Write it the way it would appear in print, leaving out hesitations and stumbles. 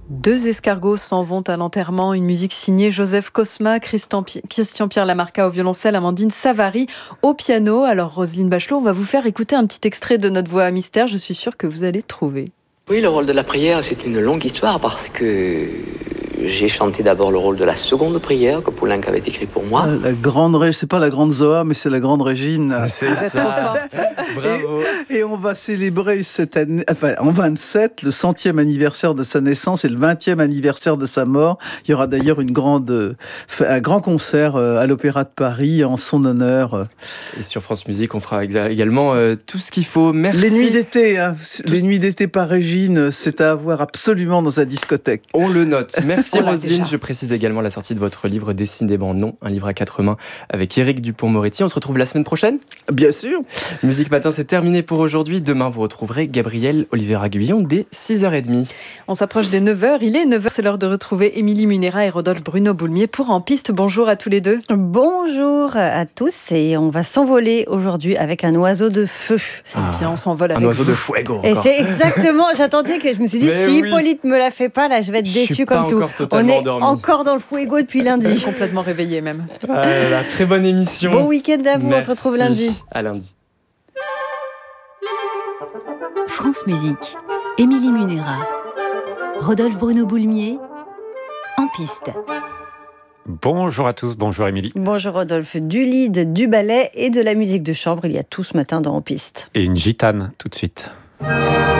Deux escargots s'en vont à l'enterrement, une musique signée Joseph Cosma, Christian-Pierre Lamarca au violoncelle, Amandine Savary au piano. Alors Roselyne Bachelot, on va vous faire écouter un petit extrait de notre voix à mystère, je suis sûre que vous allez trouver. Oui, le rôle de la prière, c'est une longue histoire parce que j'ai chanté d'abord le rôle de la seconde prière que Poulenc avait écrit pour moi. C'est pas la grande Zoa, mais c'est la grande Régine. C'est ça. Bravo. Et on va célébrer cette année, en 27, le 100e anniversaire de sa naissance et le 20e anniversaire de sa mort. Il y aura d'ailleurs un grand concert à l'Opéra de Paris en son honneur. Et sur France Musique, on fera également tout ce qu'il faut. Merci. Les nuits d'été, les nuits d'été par Régine, c'est à avoir absolument dans sa discothèque. On le note. Merci Roselyne. déjà. Je précise également la sortie de votre livre Décidément non, un livre à 4 mains avec Éric Dupond-Moretti. On se retrouve la semaine prochaine. Bien sûr. Musique Matin, c'est terminé pour aujourd'hui. Demain, vous retrouverez Gabriel Oliveira-Guillon dès 6h30. On s'approche des 9h, il est 9h, c'est l'heure de retrouver Émilie Munera et Rodolphe Bruno-Boulmier pour En Piste. Bonjour à tous les deux. Bonjour à tous et on va s'envoler aujourd'hui avec un oiseau de feu. Eh bien, on s'envole avec Un oiseau vous. de fuego. Et encore. c'est exactement, j'attendais que je me suis dit, Mais si oui. Hippolyte me la fait pas, là je vais être Je suis déçue pas comme tout. encore totalement On est endormi. encore dans le fuego depuis lundi. Complètement réveillé même. Ah là là, très bonne émission. Bon week-end à vous, on se retrouve Merci. lundi. À lundi. France Musique, Émilie Munera, Rodolphe Bruno-Boulmier, En Piste. Bonjour à tous, bonjour Émilie. Bonjour Rodolphe, du lead, du ballet et de la musique de chambre, il y a tout ce matin dans En Piste. Et une gitane tout de suite.